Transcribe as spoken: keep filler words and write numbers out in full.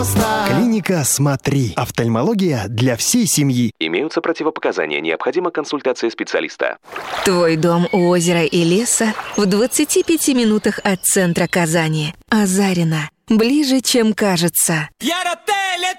Клиника «Смотри». Офтальмология для всей семьи. Имеются противопоказания. Необходима консультация специалиста. Твой дом у озера и леса в двадцати пяти минутах от центра Казани. Азарина. Ближе, чем кажется. Яротеле